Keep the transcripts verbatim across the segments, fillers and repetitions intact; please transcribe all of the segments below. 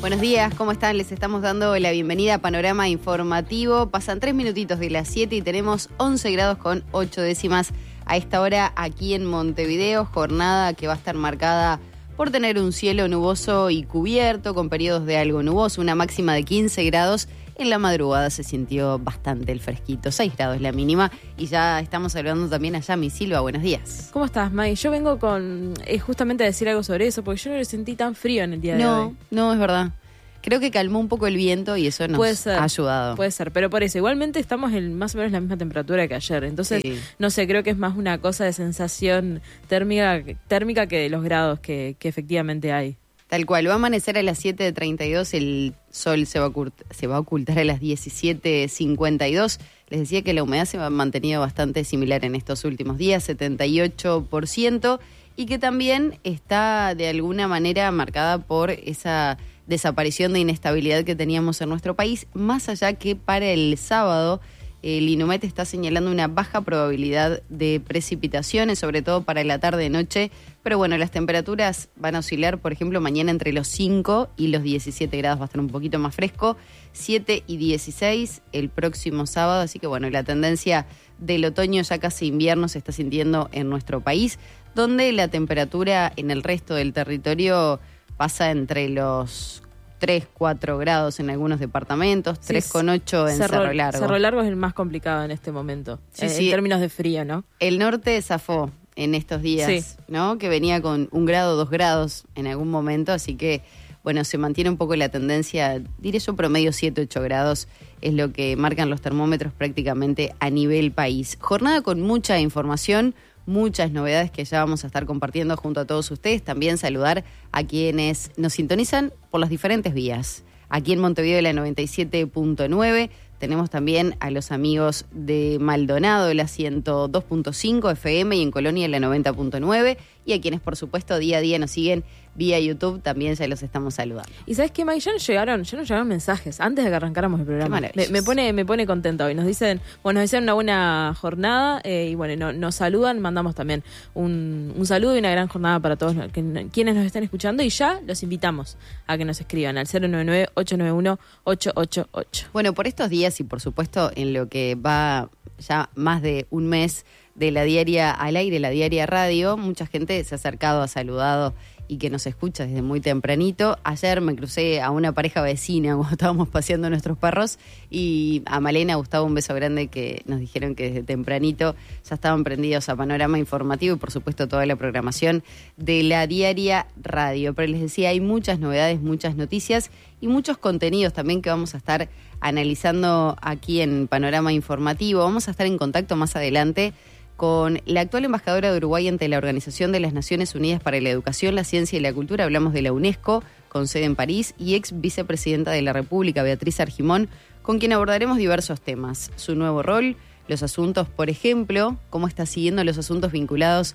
Buenos días, ¿cómo están? Les estamos dando la bienvenida a Panorama Informativo. Pasan tres minutitos de las siete y tenemos once grados con ocho décimas a esta hora aquí en Montevideo. Jornada que va a estar marcada por tener un cielo nuboso y cubierto con periodos de algo nuboso, una máxima de quince grados. En la madrugada se sintió bastante el fresquito, seis grados la mínima. Y ya estamos saludando también allá a mi Silva. Buenos días. ¿Cómo estás, May? Yo vengo con eh, justamente a decir algo sobre eso, porque yo no lo sentí tan frío en el día no, de hoy. No, no, es verdad. Creo que calmó un poco el viento y eso nos puede ser, ha ayudado. Puede ser, pero por eso, igualmente estamos en más o menos la misma temperatura que ayer. Entonces, sí. no sé, creo que es más una cosa de sensación térmica, térmica que de los grados que, que efectivamente hay. Tal cual, va a amanecer a las siete treinta y dos, el sol se va, a ocult- se va a ocultar a las diecisiete cincuenta y dos. Les decía que la humedad se ha mantenido bastante similar en estos últimos días, setenta y ocho por ciento, y que también está de alguna manera marcada por esa desaparición de inestabilidad que teníamos en nuestro país, más allá que para el sábado el INUMET está señalando una baja probabilidad de precipitaciones, sobre todo para la tarde-noche, pero bueno, las temperaturas van a oscilar, por ejemplo, mañana entre los cinco y los diecisiete grados, va a estar un poquito más fresco, siete y dieciséis el próximo sábado, así que bueno, la tendencia del otoño ya casi invierno se está sintiendo en nuestro país, donde la temperatura en el resto del territorio pasa entre los tres, cuatro grados en algunos departamentos, sí, tres coma ocho en Cerro, Cerro Largo. Cerro Largo es el más complicado en este momento, sí, eh, sí. en términos de frío, ¿no? El norte zafó en estos días, sí. ¿no? Que venía con un grado, dos grados en algún momento, así que, bueno, se mantiene un poco la tendencia, diré yo promedio siete, ocho grados, es lo que marcan los termómetros prácticamente a nivel país. Jornada con mucha información, muchas novedades que ya vamos a estar compartiendo junto a todos ustedes. También saludar a quienes nos sintonizan por las diferentes vías. Aquí en Montevideo, la noventa y siete punto nueve. Tenemos también a los amigos de Maldonado, la ciento dos punto cinco F M, y en Colonia, la noventa punto nueve. Y a quienes, por supuesto, día a día nos siguen vía YouTube, también ya los estamos saludando. ¿Y sabes qué, May? Ya nos llegaron, ya nos llegaron mensajes antes de que arrancáramos el programa. Me, me pone me pone contenta hoy. Nos dicen, bueno, nos desean una buena jornada eh, y bueno, no, nos saludan, mandamos también un, un saludo y una gran jornada para todos los, que, quienes nos están escuchando, y ya los invitamos a que nos escriban al cero nueve nueve, ocho nueve uno, ocho ocho ocho. Bueno, por estos días y por supuesto en lo que va ya más de un mes de la diaria al aire, la diaria radio, mucha gente se ha acercado, ha saludado y que nos escucha desde muy tempranito. Ayer me crucé a una pareja vecina cuando estábamos paseando nuestros perros, y a Malena, a Gustavo, un beso grande, que nos dijeron que desde tempranito ya estaban prendidos a Panorama Informativo y por supuesto toda la programación de la diaria radio. Pero les decía, hay muchas novedades, muchas noticias y muchos contenidos también que vamos a estar analizando aquí en Panorama Informativo. Vamos a estar en contacto más adelante con la actual embajadora de Uruguay ante la Organización de las Naciones Unidas para la Educación, la Ciencia y la Cultura. Hablamos de la UNESCO, con sede en París, y ex vicepresidenta de la República, Beatriz Argimón, con quien abordaremos diversos temas. Su nuevo rol, los asuntos, por ejemplo, cómo está siguiendo los asuntos vinculados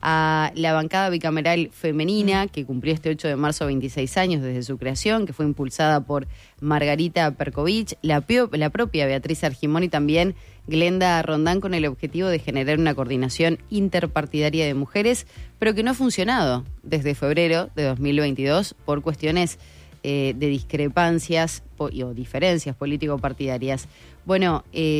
a la bancada bicameral femenina, que cumplió este ocho de marzo veintiséis años desde su creación, que fue impulsada por Margarita Perkovich, la, pio, la propia Beatriz Argimón y también Glenda Rondán, con el objetivo de generar una coordinación interpartidaria de mujeres, pero que no ha funcionado desde febrero de dos mil veintidós por cuestiones eh, de discrepancias po- o diferencias político-partidarias. Bueno,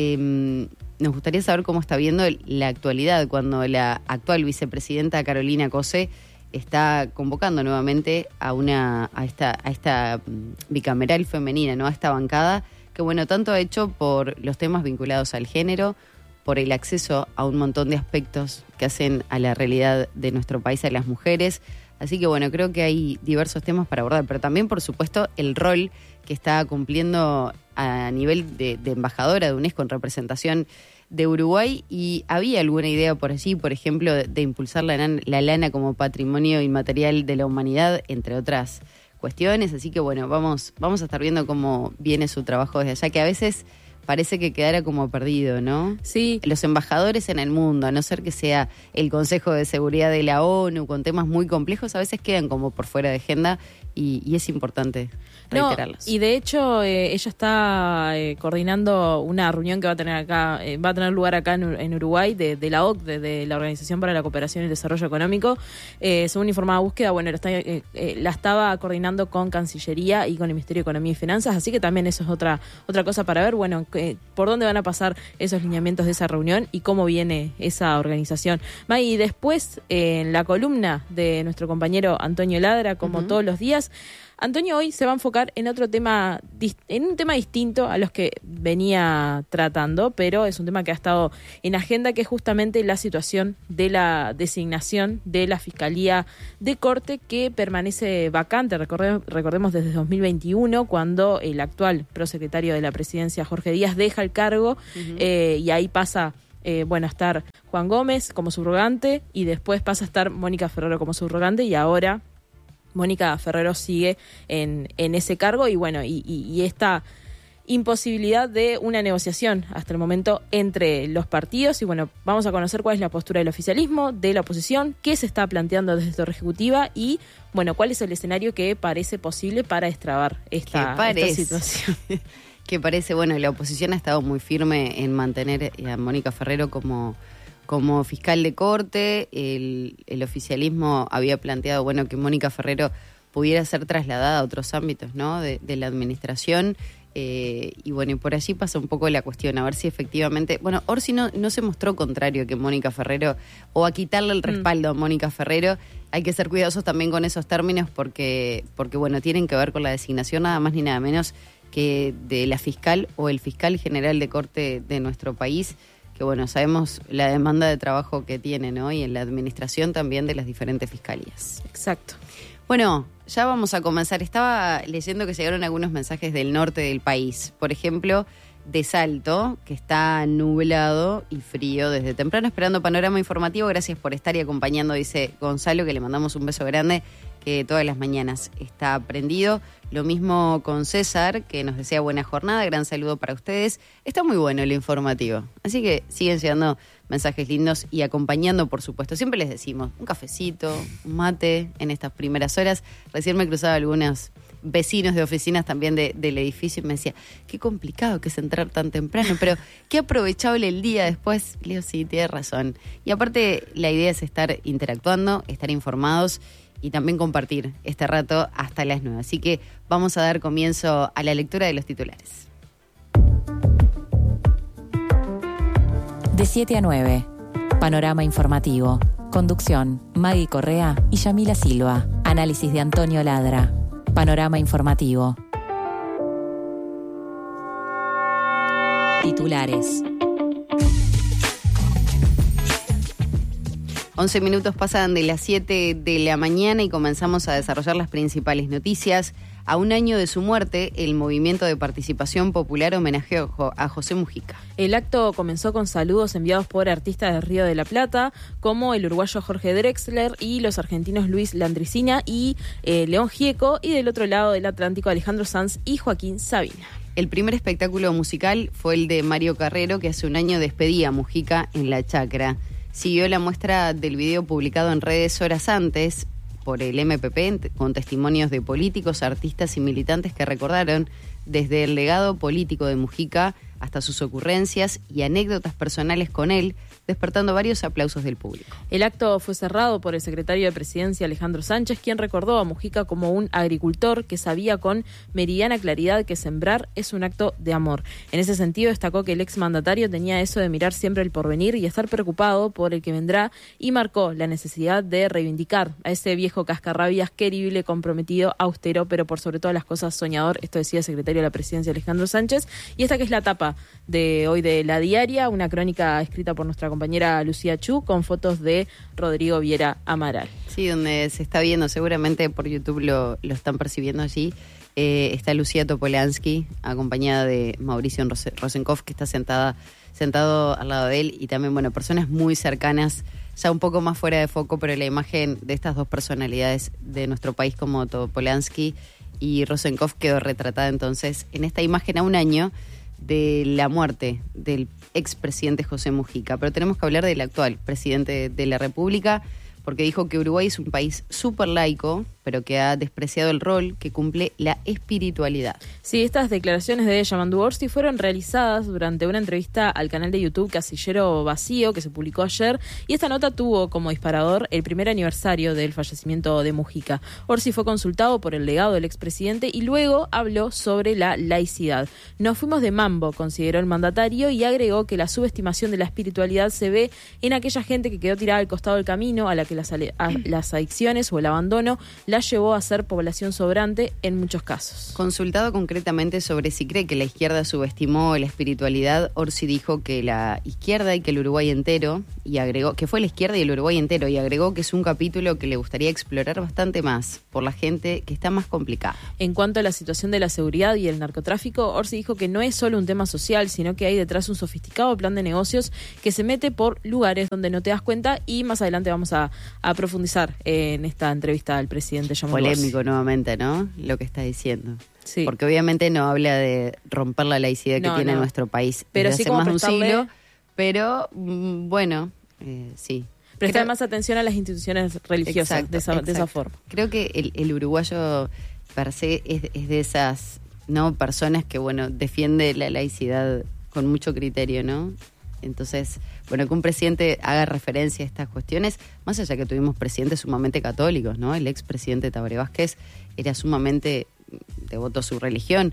eh, nos gustaría saber cómo está viendo la actualidad cuando la actual vicepresidenta Carolina Cose está convocando nuevamente a una a esta a esta bicameral femenina, ¿no? A esta bancada que, bueno, tanto ha hecho por los temas vinculados al género, por el acceso a un montón de aspectos que hacen a la realidad de nuestro país a las mujeres. Así que, bueno, creo que hay diversos temas para abordar, pero también, por supuesto, el rol que está cumpliendo a nivel de, de embajadora de UNESCO en representación de Uruguay. Y había alguna idea por allí, por ejemplo, de, de impulsar la, la lana como patrimonio inmaterial de la humanidad, entre otras cuestiones. Así que, bueno, vamos, vamos a estar viendo cómo viene su trabajo desde allá, que a veces parece que quedara como perdido, ¿no? Sí. Los embajadores en el mundo, a no ser que sea el Consejo de Seguridad de la ONU, con temas muy complejos, a veces quedan como por fuera de agenda y, y es importante reiterarlos. No, y de hecho eh, ella está eh, coordinando una reunión que va a tener acá, eh, va a tener lugar acá en, en Uruguay de, de la O C D E, de, de la Organización para la Cooperación y el Desarrollo Económico. Eh, según informada búsqueda, bueno, la, está, eh, eh, la estaba coordinando con Cancillería y con el Ministerio de Economía y Finanzas, así que también eso es otra otra cosa para ver, bueno, que, por dónde van a pasar esos lineamientos de esa reunión y cómo viene esa organización. May, y después, eh, en la columna de nuestro compañero Antonio Ladra, como uh-huh. todos los días, Antonio hoy se va a enfocar en otro tema, en un tema distinto a los que venía tratando, pero es un tema que ha estado en agenda, que es justamente la situación de la designación de la Fiscalía de Corte, que permanece vacante, recordemos, recordemos desde dos mil veintiuno, cuando el actual prosecretario de la Presidencia, Jorge Díaz, deja el cargo, uh-huh. eh, y ahí pasa Eh, bueno, a estar Juan Gómez como subrogante y después pasa a estar Mónica Ferrero como subrogante y ahora Mónica Ferrero sigue en, en ese cargo y bueno, y, y, y esta imposibilidad de una negociación hasta el momento entre los partidos y bueno, vamos a conocer cuál es la postura del oficialismo, de la oposición, qué se está planteando desde Torre Ejecutiva y bueno, cuál es el escenario que parece posible para destrabar esta, esta situación. Que parece, bueno, la oposición ha estado muy firme en mantener a Mónica Ferrero como, como fiscal de corte. El, el oficialismo había planteado, bueno, que Mónica Ferrero pudiera ser trasladada a otros ámbitos, ¿no?, de, de la administración. Eh, y bueno, y por allí pasa un poco la cuestión, a ver si efectivamente... Bueno, Orsi no, no se mostró contrario a que Mónica Ferrero, o a quitarle el respaldo mm. a Mónica Ferrero. Hay que ser cuidadosos también con esos términos porque, porque, bueno, tienen que ver con la designación nada más ni nada menos que de la fiscal o el fiscal general de corte de nuestro país, que bueno, sabemos la demanda de trabajo que tiene, ¿no? Y en la administración también de las diferentes fiscalías. Exacto. Bueno, ya vamos a comenzar. Estaba leyendo que llegaron algunos mensajes del norte del país. Por ejemplo, de Salto, que está nublado y frío desde temprano, esperando panorama informativo. Gracias por estar y acompañando, dice Gonzalo, que le mandamos un beso grande, que todas las mañanas está prendido. Lo mismo con César, que nos desea buena jornada, gran saludo para ustedes. Está muy bueno el informativo, así que siguen llegando mensajes lindos y acompañando, por supuesto. Siempre les decimos, un cafecito, un mate en estas primeras horas. Recién me cruzaba algunos vecinos de oficinas también de, del edificio y me decía, qué complicado que es entrar tan temprano, pero qué aprovechable el día después. Le digo, sí, tienes razón. Y aparte, la idea es estar interactuando, estar informados y también compartir este rato hasta las nueve. Así que vamos a dar comienzo a la lectura de los titulares. De siete a nueve, Panorama Informativo. Conducción, Maggie Correa y Yamila Silva. Análisis de Antonio Ladra. Panorama Informativo. Titulares. once minutos pasan de las siete de la mañana y comenzamos a desarrollar las principales noticias. A un año de su muerte, el Movimiento de Participación Popular homenajeó a José Mujica. El acto comenzó con saludos enviados por artistas de Río de la Plata, como el uruguayo Jorge Drexler y los argentinos Luis Landricina y eh, León Gieco, y del otro lado del Atlántico Alejandro Sanz y Joaquín Sabina. El primer espectáculo musical fue el de Mario Carrero, que hace un año despedía a Mujica en la Chacra. Siguió la muestra del video publicado en redes horas antes por el M P P, con testimonios de políticos, artistas y militantes que recordaron desde el legado político de Mujica hasta sus ocurrencias y anécdotas personales con él, despertando varios aplausos del público. El acto fue cerrado por el secretario de Presidencia, Alejandro Sánchez, quien recordó a Mujica como un agricultor que sabía con meridiana claridad que sembrar es un acto de amor. En ese sentido, destacó que el exmandatario tenía eso de mirar siempre el porvenir y estar preocupado por el que vendrá, y marcó la necesidad de reivindicar a ese viejo cascarrabias querible, comprometido, austero, pero por sobre todas las cosas soñador. Esto decía el secretario de la Presidencia, Alejandro Sánchez. Y esta que es la tapa de hoy de La Diaria, una crónica escrita por nuestra compañera Lucía Chu, con fotos de Rodrigo Viera Amaral. Sí, donde se está viendo, seguramente por YouTube lo, lo están percibiendo allí, eh, está Lucía Topolansky, acompañada de Mauricio Rosenkopf, que está sentada, sentado al lado de él, y también, bueno, personas muy cercanas, ya un poco más fuera de foco, pero la imagen de estas dos personalidades de nuestro país como Topolansky y Rosenkopf quedó retratada entonces en esta imagen a un año de la muerte del expresidente José Mujica, pero tenemos que hablar del actual presidente de la República, porque dijo que Uruguay es un país súper laico, pero que ha despreciado el rol que cumple la espiritualidad. Sí, estas declaraciones de Yamandu Orsi fueron realizadas durante una entrevista al canal de YouTube Casillero Vacío, que se publicó ayer, y esta nota tuvo como disparador el primer aniversario del fallecimiento de Mujica. Orsi fue consultado por el legado del expresidente y luego habló sobre la laicidad. Nos fuimos de mambo, consideró el mandatario, y agregó que la subestimación de la espiritualidad se ve en aquella gente que quedó tirada al costado del camino, a la que las, a, las adicciones o el abandono la llevó a ser población sobrante en muchos casos. Consultado concretamente sobre si cree que la izquierda subestimó la espiritualidad, Orsi dijo que la izquierda y que el Uruguay entero, y agregó que fue la izquierda y el Uruguay entero, y agregó que es un capítulo que le gustaría explorar bastante más por la gente que está más complicada. En cuanto a la situación de la seguridad y el narcotráfico, Orsi dijo que no es solo un tema social, sino que hay detrás un sofisticado plan de negocios que se mete por lugares donde no te das cuenta, y más adelante vamos a, a profundizar en esta entrevista al presidente. Polémico nuevamente, ¿no? Lo que está diciendo. Sí. Porque obviamente no habla de romper la laicidad que no, tiene no. nuestro país pero desde sí hace más de un prestarle... siglo, pero mm, bueno, eh, sí. Prestar Creo... más atención a las instituciones religiosas. Exacto, de, esa, de esa forma. Creo que el, el uruguayo per se es, es de esas no personas que, bueno, defiende la laicidad con mucho criterio, ¿no? Entonces, bueno, que un presidente haga referencia a estas cuestiones, más allá que tuvimos presidentes sumamente católicos, ¿no? El expresidente Tabaré Vázquez era sumamente devoto a su religión,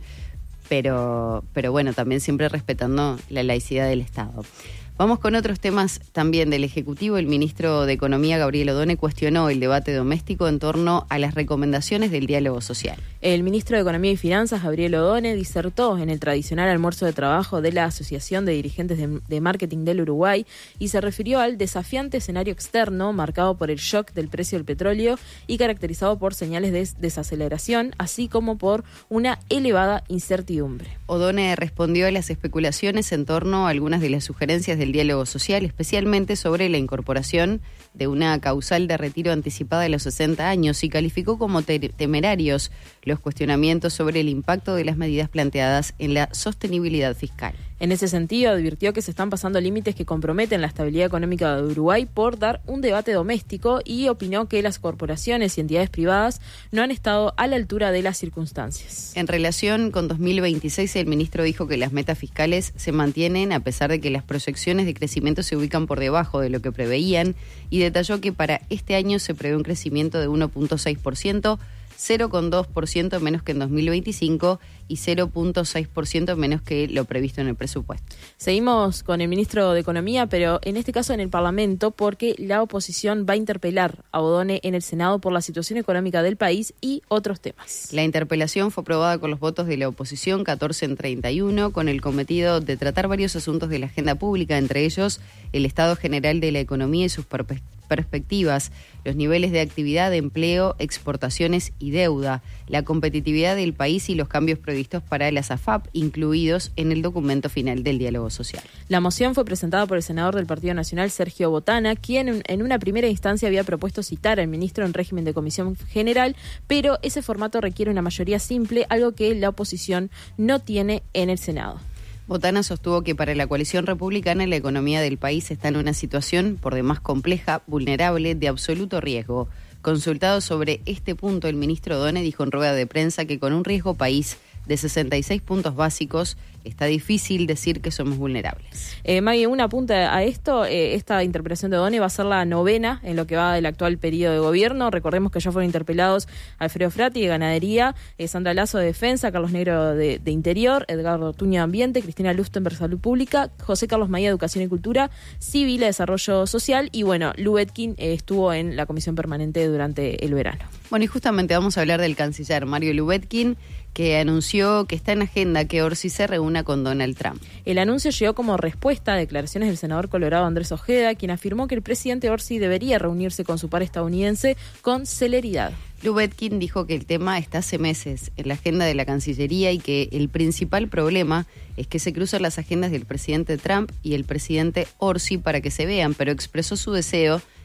pero, pero bueno, también siempre respetando la laicidad del Estado. Vamos con otros temas también del Ejecutivo. El ministro de Economía, Gabriel Odone, cuestionó el debate doméstico en torno a las recomendaciones del diálogo social. El ministro de Economía y Finanzas, Gabriel Odone, disertó en el tradicional almuerzo de trabajo de la Asociación de Dirigentes de, de Marketing del Uruguay y se refirió al desafiante escenario externo marcado por el shock del precio del petróleo y caracterizado por señales de desaceleración, así como por una elevada incertidumbre. Odone respondió a las especulaciones en torno a algunas de las sugerencias del diálogo social, especialmente sobre la incorporación de una causal de retiro anticipada a los sesenta años, y calificó como te- temerarios los cuestionamientos sobre el impacto de las medidas planteadas en la sostenibilidad fiscal. En ese sentido, advirtió que se están pasando límites que comprometen la estabilidad económica de Uruguay por dar un debate doméstico, y opinó que las corporaciones y entidades privadas no han estado a la altura de las circunstancias. En relación con dos mil veintiséis, el ministro dijo que las metas fiscales se mantienen a pesar de que las proyecciones de crecimiento se ubican por debajo de lo que preveían, y detalló que para este año se prevé un crecimiento de uno punto seis por ciento, cero coma dos por ciento menos que en dos mil veinticinco y cero punto seis por ciento menos que lo previsto en el presupuesto. Seguimos con el ministro de Economía, pero en este caso en el Parlamento, porque la oposición va a interpelar a Odone en el Senado por la situación económica del país y otros temas. La interpelación fue aprobada con los votos de la oposición, catorce en treinta y uno, con el cometido de tratar varios asuntos de la agenda pública, entre ellos el estado general de la economía y sus perpe- perspectivas, los niveles de actividad, de empleo, exportaciones y deuda, la competitividad del país y los cambios previstos para las A F A P, incluidos en el documento final del diálogo social. La moción fue presentada por el senador del Partido Nacional, Sergio Botana, quien en una primera instancia había propuesto citar al ministro en régimen de comisión general, pero ese formato requiere una mayoría simple, algo que la oposición no tiene en el Senado. Botana sostuvo que para la coalición republicana la economía del país está en una situación por demás compleja, vulnerable, de absoluto riesgo. Consultado sobre este punto, el ministro Odone dijo en rueda de prensa que con un riesgo país de sesenta y seis puntos básicos está difícil decir que somos vulnerables. Eh, Maggie, una apunta a esto, eh, esta interpelación de Odone va a ser la novena en lo que va del actual periodo de gobierno. Recordemos que ya fueron interpelados Alfredo Frati de Ganadería, eh, Sandra Lazo de Defensa, Carlos Negro de, de Interior, Edgardo Tuño de Ambiente, Cristina Lustenberg Salud Pública, José Carlos Maía Educación y Cultura, Civil y Desarrollo Social, y bueno, Lu Betkin eh, estuvo en la comisión permanente durante el verano. Bueno, y justamente vamos a hablar del canciller Mario Lu Betkin, que anunció que está en agenda que Orsi se reúna con Donald Trump. El anuncio llegó como respuesta a declaraciones del senador colorado Andrés Ojeda, quien afirmó que el presidente Orsi debería reunirse con su par estadounidense con celeridad. Lu Betkin dijo que el tema está hace meses en la agenda de la Cancillería y que el principal problema es que se cruzan las agendas del presidente Trump y el presidente Orsi para que se vean, pero expresó su deseo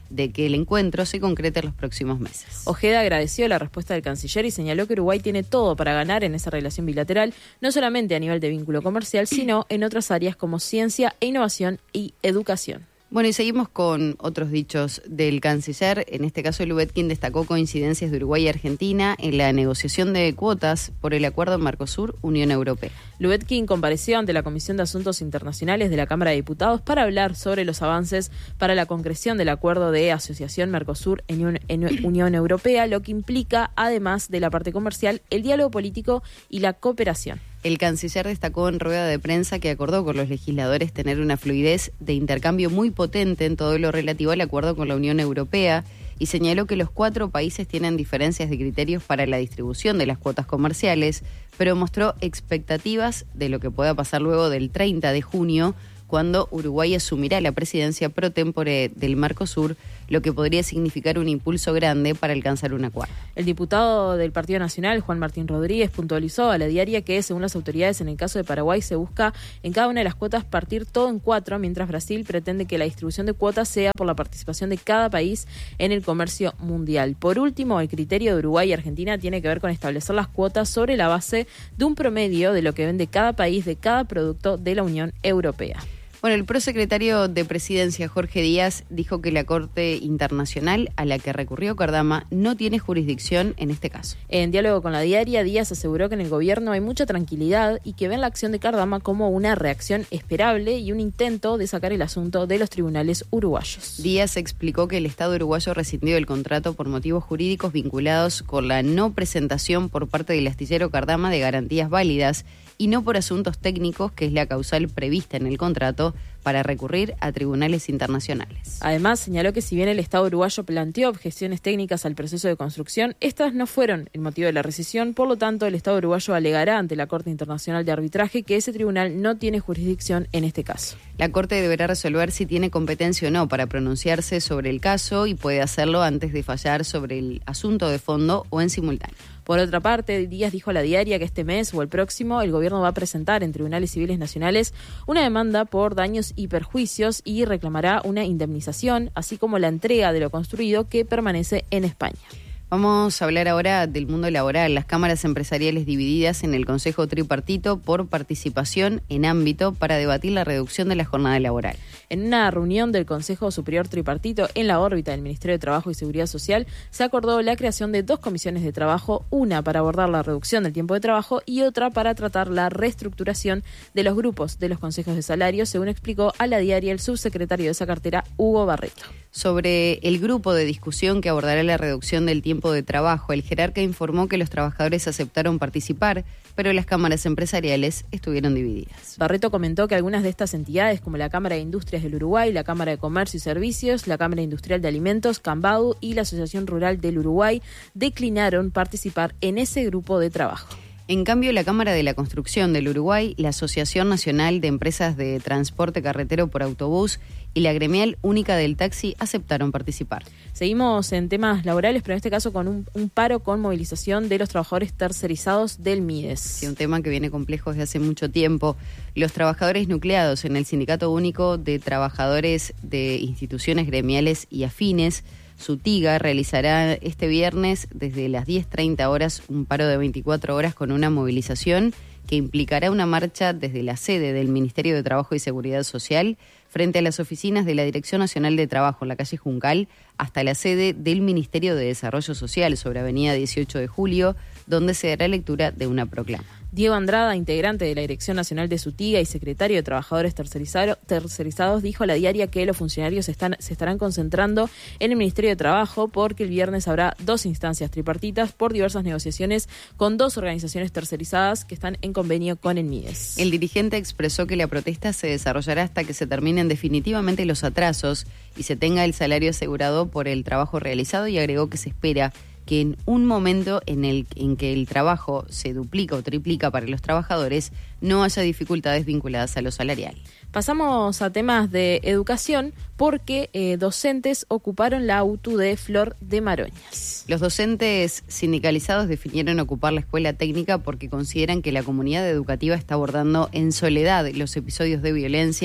de que el encuentro se concrete en los próximos meses. Ojeda agradeció la respuesta del canciller y señaló que Uruguay tiene todo para ganar en esa relación bilateral, no solamente a nivel de vínculo comercial, sino en otras áreas como ciencia e innovación y educación. Bueno, y seguimos con otros dichos del canciller. En este caso, Lubetkin destacó coincidencias de Uruguay y Argentina en la negociación de cuotas por el acuerdo Mercosur-Unión Europea. Lubetkin compareció ante la Comisión de Asuntos Internacionales de la Cámara de Diputados para hablar sobre los avances para la concreción del acuerdo de asociación Mercosur-Unión Europea, lo que implica, además de la parte comercial, el diálogo político y la cooperación. El canciller destacó en rueda de prensa que acordó con los legisladores tener una fluidez de intercambio muy potente en todo lo relativo al acuerdo con la Unión Europea y señaló que los cuatro países tienen diferencias de criterios para la distribución de las cuotas comerciales, pero mostró expectativas de lo que pueda pasar luego del treinta de junio, cuando Uruguay asumirá la presidencia pro tempore del Mercosur, lo que podría significar un impulso grande para alcanzar un acuerdo. El diputado del Partido Nacional, Juan Martín Rodríguez, puntualizó a la diaria que, según las autoridades, en el caso de Paraguay se busca en cada una de las cuotas partir todo en cuatro, mientras Brasil pretende que la distribución de cuotas sea por la participación de cada país en el comercio mundial. Por último, el criterio de Uruguay y Argentina tiene que ver con establecer las cuotas sobre la base de un promedio de lo que vende cada país de cada producto de la Unión Europea. Bueno, el prosecretario de Presidencia, Jorge Díaz, dijo que la Corte Internacional a la que recurrió Cardama no tiene jurisdicción en este caso. En diálogo con la diaria, Díaz aseguró que en el gobierno hay mucha tranquilidad y que ven la acción de Cardama como una reacción esperable y un intento de sacar el asunto de los tribunales uruguayos. Díaz explicó que el Estado uruguayo rescindió el contrato por motivos jurídicos vinculados con la no presentación por parte del astillero Cardama de garantías válidas y no por asuntos técnicos, que es la causal prevista en el contrato, para recurrir a tribunales internacionales. Además, señaló que si bien el Estado uruguayo planteó objeciones técnicas al proceso de construcción, estas no fueron el motivo de la rescisión, por lo tanto, el Estado uruguayo alegará ante la Corte Internacional de Arbitraje que ese tribunal no tiene jurisdicción en este caso. La Corte deberá resolver si tiene competencia o no para pronunciarse sobre el caso y puede hacerlo antes de fallar sobre el asunto de fondo o en simultáneo. Por otra parte, Díaz dijo a la diaria que este mes o el próximo el gobierno va a presentar en tribunales civiles nacionales una demanda por daños y perjuicios y reclamará una indemnización, así como la entrega de lo construido que permanece en España. Vamos a hablar ahora del mundo laboral. Las cámaras empresariales divididas en el Consejo Tripartito por participación en ámbito para debatir la reducción de la jornada laboral. En una reunión del Consejo Superior Tripartito en la órbita del Ministerio de Trabajo y Seguridad Social, se acordó la creación de dos comisiones de trabajo, una para abordar la reducción del tiempo de trabajo y otra para tratar la reestructuración de los grupos de los consejos de salarios, según explicó a la diaria el subsecretario de esa cartera, Hugo Barreto. Sobre el grupo de discusión que abordará la reducción del tiempo de trabajo, el jerarca informó que los trabajadores aceptaron participar, pero las cámaras empresariales estuvieron divididas. Barreto comentó que algunas de estas entidades, como la Cámara de Industrias del Uruguay, la Cámara de Comercio y Servicios, la Cámara Industrial de Alimentos, Cambau y la Asociación Rural del Uruguay, declinaron participar en ese grupo de trabajo. En cambio, la Cámara de la Construcción del Uruguay, la Asociación Nacional de Empresas de Transporte Carretero por Autobús y la Gremial Única del Taxi aceptaron participar. Seguimos en temas laborales, pero en este caso con un, un paro con movilización de los trabajadores tercerizados del MIDES. Sí, un tema que viene complejo desde hace mucho tiempo. Los trabajadores nucleados en el Sindicato Único de Trabajadores de Instituciones Gremiales y Afines, Sutiga, realizará este viernes desde las diez treinta horas un paro de veinticuatro horas con una movilización que implicará una marcha desde la sede del Ministerio de Trabajo y Seguridad Social frente a las oficinas de la Dirección Nacional de Trabajo en la calle Juncal hasta la sede del Ministerio de Desarrollo Social sobre Avenida dieciocho de julio, donde se dará lectura de una proclama. Diego Andrada, integrante de la Dirección Nacional de Sutiga y secretario de Trabajadores Tercerizado, Tercerizados, dijo a la diaria que los funcionarios están, se estarán concentrando en el Ministerio de Trabajo porque el viernes habrá dos instancias tripartitas por diversas negociaciones con dos organizaciones tercerizadas que están en convenio con el MIDES. El dirigente expresó que la protesta se desarrollará hasta que se terminen definitivamente los atrasos y se tenga el salario asegurado por el trabajo realizado, y agregó que se espera que en un momento en el en que el trabajo se duplica o triplica para los trabajadores, no haya dificultades vinculadas a lo salarial. Pasamos a temas de educación porque eh, docentes ocuparon la auto de Flor de Maroñas. Los docentes sindicalizados definieron ocupar la escuela técnica porque consideran que la comunidad educativa está abordando en soledad los episodios de violencia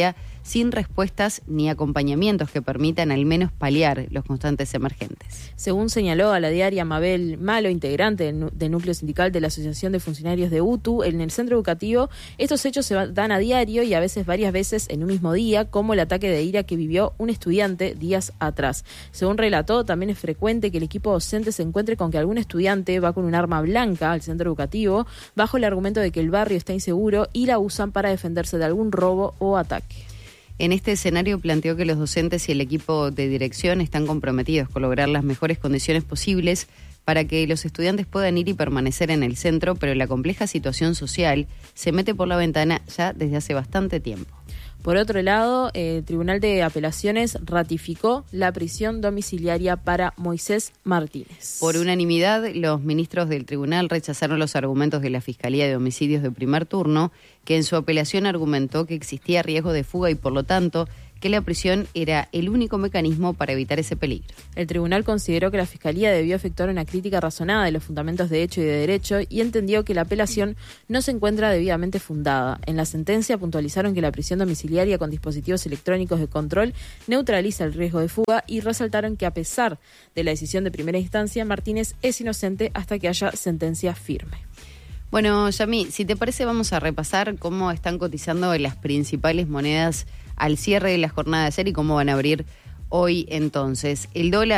sin respuestas ni acompañamientos que permitan al menos paliar los constantes emergentes. Según señaló a la diaria Mabel Malo, integrante del núcleo sindical de la Asociación de Funcionarios de U T U, en el centro educativo estos hechos se dan a diario y a veces varias veces en un mismo día, como el ataque de ira que vivió un estudiante días atrás. Según relató, también es frecuente que el equipo docente se encuentre con que algún estudiante va con un arma blanca al centro educativo bajo el argumento de que el barrio está inseguro y la usan para defenderse de algún robo o ataque. En este escenario planteó que los docentes y el equipo de dirección están comprometidos con lograr las mejores condiciones posibles para que los estudiantes puedan ir y permanecer en el centro, pero la compleja situación social se mete por la ventana ya desde hace bastante tiempo. Por otro lado, el Tribunal de Apelaciones ratificó la prisión domiciliaria para Moisés Martínez. Por unanimidad, los ministros del tribunal rechazaron los argumentos de la Fiscalía de Homicidios de primer turno, que en su apelación argumentó que existía riesgo de fuga y, por lo tanto, que la prisión era el único mecanismo para evitar ese peligro. El tribunal consideró que la Fiscalía debió efectuar una crítica razonada de los fundamentos de hecho y de derecho y entendió que la apelación no se encuentra debidamente fundada. En la sentencia puntualizaron que la prisión domiciliaria con dispositivos electrónicos de control neutraliza el riesgo de fuga y resaltaron que a pesar de la decisión de primera instancia, Martínez es inocente hasta que haya sentencia firme. Bueno, Yami, si te parece vamos a repasar cómo están cotizando las principales monedas al cierre de la jornada de ayer y cómo van a abrir hoy entonces. El dólar